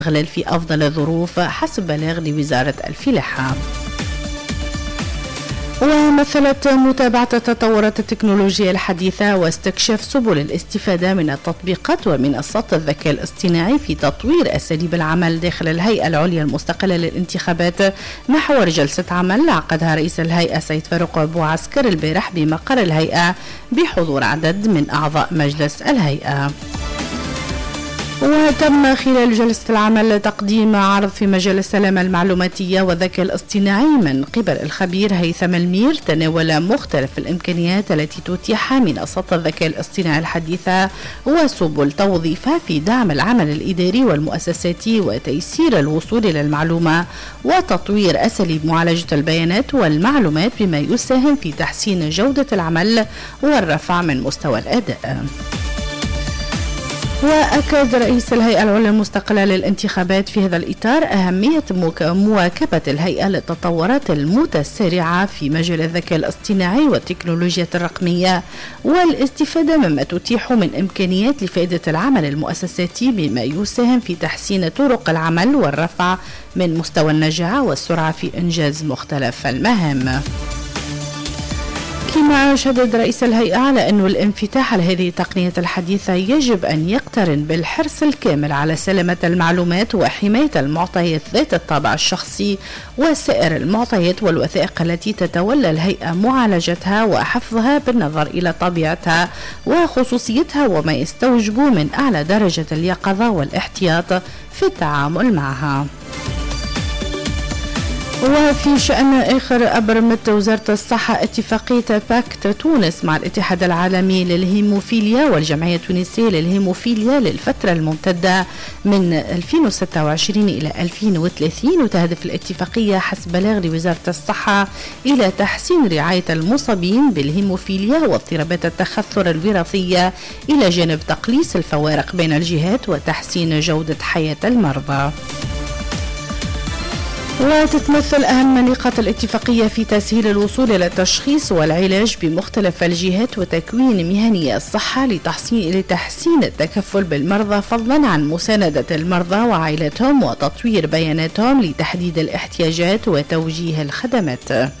غلال في أفضل الظروف حسب بلاغ لوزارة الفلاحة. ومثلت متابعة تطورات التكنولوجيا الحديثة واستكشاف سبل الاستفادة من التطبيقات ومنصات الذكاء الاصطناعي في تطوير أساليب العمل داخل الهيئة العليا المستقلة للانتخابات محور جلسة عمل عقدها رئيس الهيئة سيد فاروق أبو عسكر البارح بمقر الهيئة بحضور عدد من أعضاء مجلس الهيئة. وتم خلال جلسة العمل تقديم عرض في مجال السلامة المعلوماتية والذكاء الاصطناعي من قبل الخبير هيثم المير تناول مختلف الإمكانيات التي تتيح منصات الذكاء الاصطناعي الحديثة وسبل توظيفها في دعم العمل الإداري والمؤسساتي وتيسير الوصول إلى المعلومة وتطوير أساليب معالجة البيانات والمعلومات بما يساهم في تحسين جودة العمل والرفع من مستوى الأداء. وأكد رئيس الهيئة العليا المستقلة للانتخابات في هذا الإطار أهمية مواكبة الهيئة للتطورات المتسارعة في مجال الذكاء الاصطناعي والتكنولوجيا الرقمية والاستفادة مما تتيح من إمكانيات لفائدة العمل المؤسساتي بما يساهم في تحسين طرق العمل والرفع من مستوى النجاعة والسرعة في إنجاز مختلف المهام. كما شدد رئيس الهيئة على أن الانفتاح على هذه التقنية الحديثة يجب أن يقترن بالحرص الكامل على سلامة المعلومات وحماية المعطيات ذات الطابع الشخصي وسائر المعطيات والوثائق التي تتولى الهيئة معالجتها وحفظها بالنظر إلى طبيعتها وخصوصيتها وما يستوجب من أعلى درجة اليقظة والاحتياط في التعامل معها. وفي شأن آخر أبرمت وزارة الصحة اتفاقية باكت تونس مع الاتحاد العالمي للهيموفيليا والجمعية التونسية للهيموفيليا للفترة الممتدة من 2026 إلى 2030 وتهدف الاتفاقية حسب بلاغ لوزارة الصحة إلى تحسين رعاية المصابين بالهيموفيليا واضطرابات التخثر الوراثية إلى جانب تقليص الفوارق بين الجهات وتحسين جودة حياة المرضى. وتتمثل أهم نقاط الاتفاقية في تسهيل الوصول إلى التشخيص والعلاج بمختلف الجهات وتكوين مهنية الصحة لتحسين التكفل بالمرضى فضلا عن مساندة المرضى وعائلتهم وتطوير بياناتهم لتحديد الاحتياجات وتوجيه الخدمات.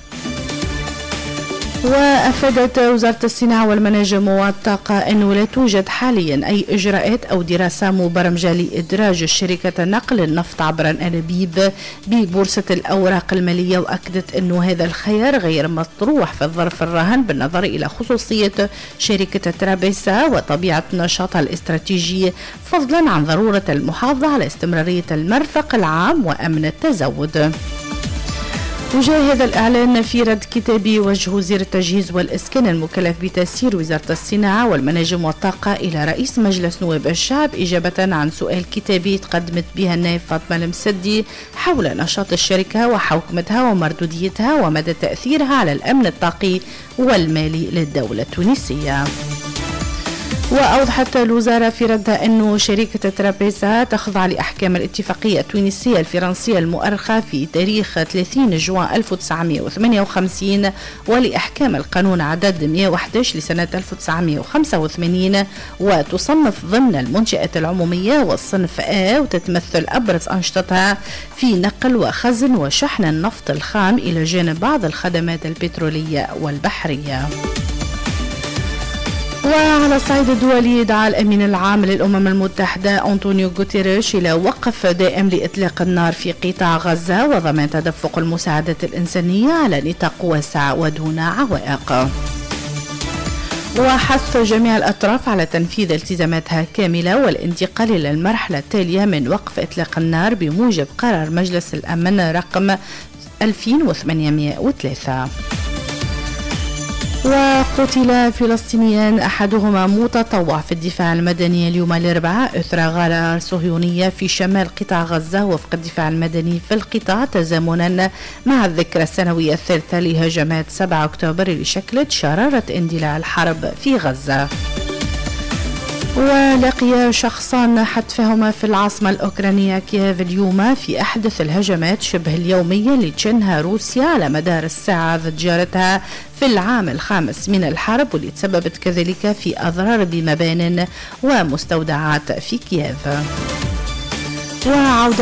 وأفادت وزارة الصناعة والمناجم والطاقة أنه لا توجد حاليا أي إجراءات أو دراسة مبرمجة لإدراج شركة نقل النفط عبر الأنابيب ببورصة الأوراق المالية وأكدت أنه هذا الخيار غير مطروح في الظرف الراهن بالنظر إلى خصوصية شركة ترابيسا وطبيعة نشاطها الاستراتيجي فضلا عن ضرورة المحافظة على استمرارية المرفق العام وأمن التزود. وجاء هذا الإعلان في رد كتابي وجه وزير التجهيز والإسكان المكلف بتسيير وزارة الصناعة والمناجم والطاقة إلى رئيس مجلس نواب الشعب إجابة عن سؤال كتابي تقدمت بها النائب فاطمة المسدي حول نشاط الشركة وحوكمتها ومردوديتها ومدى تأثيرها على الأمن الطاقي والمالي للدولة التونسية. وأوضحت الوزارة في ردها أن شركة ترابيزا تخضع لأحكام الاتفاقية التونسية الفرنسية المؤرخة في تاريخ 30 جوان 1958 ولأحكام القانون عدد 111 لسنة 1985 وتصنف ضمن المنشآت العمومية والصنف A وتتمثل أبرز أنشطتها في نقل وخزن وشحن النفط الخام إلى جانب بعض الخدمات البترولية والبحرية. وعلى الصعيد الدولي دعا الأمين العام للأمم المتحدة أنطونيو غوتيريش إلى وقف دائم لإطلاق النار في قطاع غزة وضمان تدفق المساعدات الإنسانية على نطاق واسع ودون عوائق. وحث جميع الأطراف على تنفيذ التزاماتها كاملة والانتقال إلى المرحلة التالية من وقف إطلاق النار بموجب قرار مجلس الأمن رقم 2803. وقتل فلسطينيان أحدهما متطوع في الدفاع المدني اليوم الأربعاء أثر غارة صهيونية في شمال قطاع غزة وفق الدفاع المدني في القطاع تزامنا مع الذكرى السنوية الثالثة لهجمات 7 أكتوبر اللي شكلت شرارة اندلاع الحرب في غزة. ولقي شخصان حتفهما في العاصمة الأوكرانية كييف اليوم في أحدث الهجمات شبه اليومية اللي تشنها روسيا على مدار الساعة ضد جارتها في العام الخامس من الحرب واللي تسببت كذلك في أضرار بمبان ومستودعات في كييف. وعودة